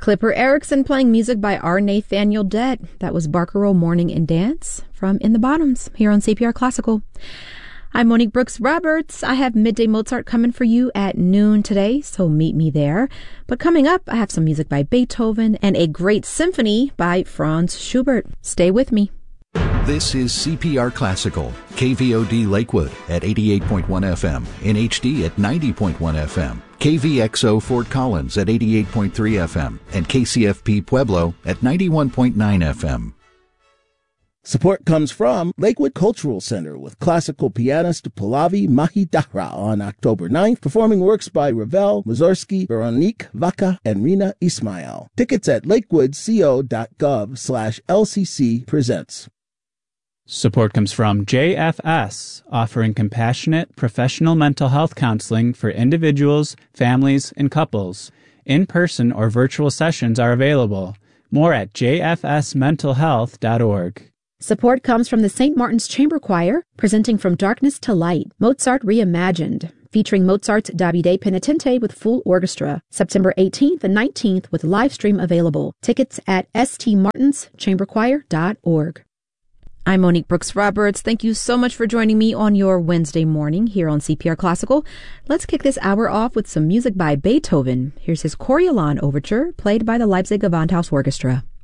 Clipper Erickson playing music by R. Nathaniel Dett. That was Barcarolle Morning and Dance from In the Bottoms here on CPR Classical. I'm Monique Brooks Roberts. I have Midday Mozart coming for you at noon today, so meet me there. But coming up, I have some music by Beethoven and a great symphony by Franz Schubert. Stay with me. This is CPR Classical, KVOD Lakewood at 88.1 FM, NHD at 90.1 FM, KVXO Fort Collins at 88.3 FM, and KCFP Pueblo at 91.9 FM. Support comes from Lakewood Cultural Center with classical pianist Pallavi Mahidara on October 9th, performing works by Ravel, Mussorgsky, Veronique Vaca, and Rina Ismail. Tickets at lakewoodco.gov/LCC presents. Support comes from JFS, offering compassionate, professional mental health counseling for individuals, families, and couples. In-person or virtual sessions are available. More at jfsmentalhealth.org. Support comes from the St. Martin's Chamber Choir, presenting From Darkness to Light, Mozart Reimagined, featuring Mozart's Davide Penitente with full orchestra, September 18th and 19th with live stream available. Tickets at stmartinschamberchoir.org. I'm Monique Brooks Roberts. Thank you so much for joining me on your Wednesday morning here on CPR Classical. Let's kick this hour off with some music by Beethoven. Here's his Coriolan Overture, played by the Leipzig Gewandhaus Orchestra.